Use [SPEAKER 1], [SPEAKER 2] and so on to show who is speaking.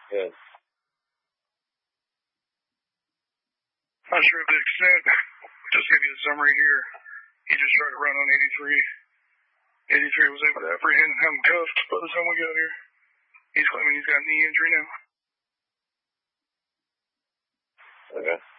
[SPEAKER 1] Good.
[SPEAKER 2] Not sure of the extent. Just give you a summary here. He just tried to run on 83. 83 was able to apprehend and have him cuffed by the time we got here. He's claiming he's got a knee injury now.
[SPEAKER 1] Okay.